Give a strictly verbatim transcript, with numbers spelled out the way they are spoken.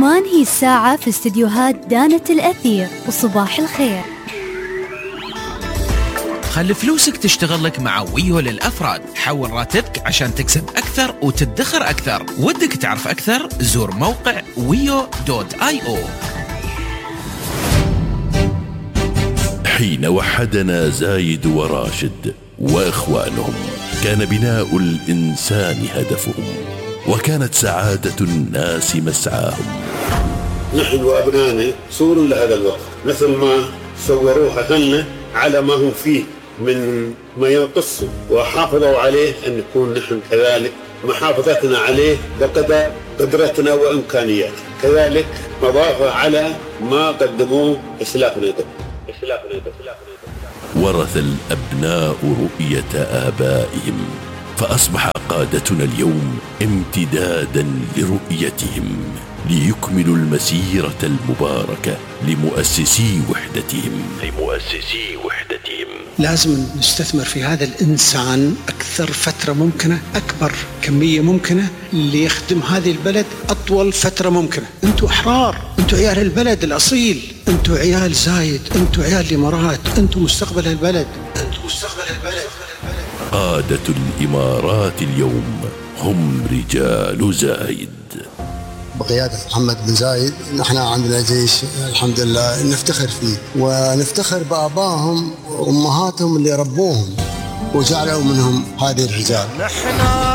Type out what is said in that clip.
كمان هي الساعة في استديوهات دانة الأثير وصباح الخير. خلي فلوسك تشتغل لك مع ويو للأفراد. حول راتبك عشان تكسب أكثر وتدخر أكثر. ودك تعرف أكثر؟ زور موقع ويو دوت آي أو. حين وحدنا زايد وراشد وإخوانهم كان بناء الإنسان هدفهم، وكانت سعادة الناس مسعاهم. نحن وأبنائنا صوروا لهذا الوقت مثل ما صوروها لنا على ما هم فيه من ما ينقصه، وحافظوا عليه أن نكون نحن كذلك محافظتنا عليه بقدر قدرتنا وإمكانياتنا، كذلك مضافة على ما قدموه إسلافنا قبل. ورث الأبناء رؤية آبائهم، فأصبح قادتنا اليوم امتدادا لرؤيتهم، ليكملوا المسيرة المباركة لمؤسسي وحدتهم لمؤسسي وحدتهم. لازم نستثمر في هذا الإنسان أكثر فترة ممكنة، أكبر كمية ممكنة، ليخدم هذه البلد أطول فترة ممكنة. أنتوا أحرار، أنتوا عيال البلد الأصيل، أنتوا عيال زايد، أنتوا عيال الإمارات، أنتوا مستقبل البلد، أنتوا مستقبل البلد. قادة الإمارات اليوم هم رجال زايد. بقيادة محمد بن زايد نحن عندنا جيش الحمد لله نفتخر فيه، ونفتخر بآبائهم وأمهاتهم اللي ربوهم وجعلوا منهم هذه الرجال.